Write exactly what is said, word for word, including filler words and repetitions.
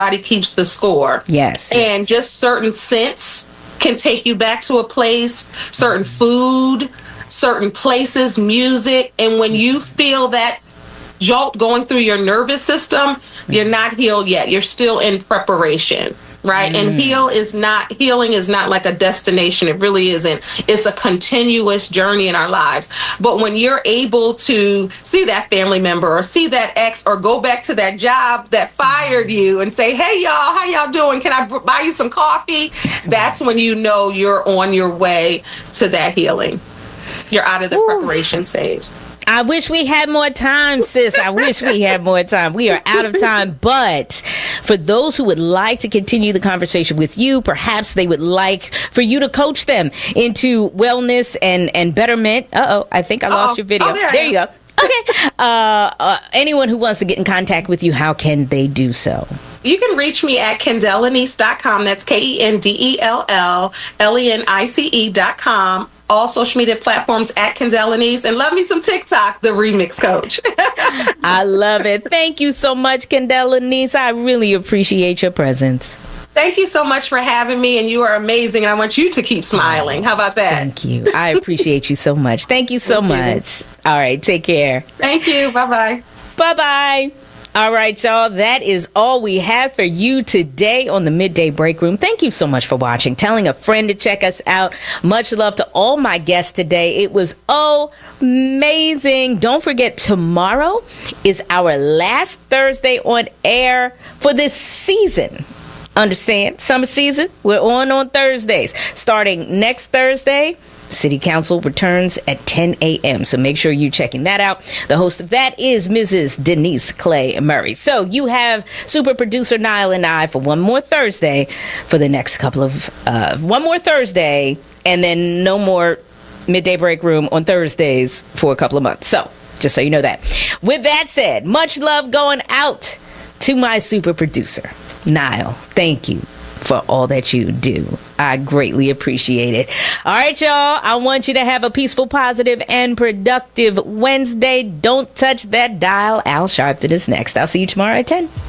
keeps the score. Yes. And yes. just certain scents can take you back to a place, certain food, certain places, music. And when you feel that jolt going through your nervous system, you're not healed yet. You're still in preparation. Right. Mm. And heal is not healing is not like a destination. It really isn't. It's a continuous journey in our lives. But when you're able to see that family member or see that ex or go back to that job that fired you and say, hey, y'all, how y'all doing? Can I buy you some coffee? That's when you know you're on your way to that healing. You're out of the Ooh. preparation stage. I wish we had more time, sis. I wish we had more time. We are out of time. But for those who would like to continue the conversation with you, perhaps they would like for you to coach them into wellness and, and betterment. Uh-oh, I think I Uh-oh. lost your video. Oh, there there you go. Okay. Uh, uh, anyone who wants to get in contact with you, how can they do so? You can reach me at kendell lenice dot com. That's K E N D E L L L E N I C E dot com. All social media platforms at Kendell Lenice, and love me some TikTok, the Remix Coach. I love it. Thank you so much, Kendell Lenice. I really appreciate your presence. Thank you so much for having me, and you are amazing, and I want you to keep smiling. How about that? Thank you. I appreciate you so much. Thank you so Thank much. You. All right, take care. Thank you. Bye-bye. Bye-bye. All right, y'all. That is all we have for you today on the Midday Break Room. Thank you so much for watching. Telling a friend to check us out. Much love to all my guests today. It was amazing. Don't forget, tomorrow is our last Thursday on air for this season. Understand? Summer season. We're on on Thursdays. Starting next Thursday, City Council returns at ten a.m. So make sure you're checking that out. The host of that is Missus Denise Clay Murray. So you have super producer Niall and I for one more Thursday for the next couple of, uh, one more Thursday, and then no more Midday Break Room on Thursdays for a couple of months. So just so you know that. With that said, much love going out to my super producer, Niall. Thank you for all that you do. I greatly appreciate it. All right, y'all. I want you to have a peaceful, positive, and productive Wednesday. Don't touch that dial. Al Sharpton is next. I'll see you tomorrow at ten.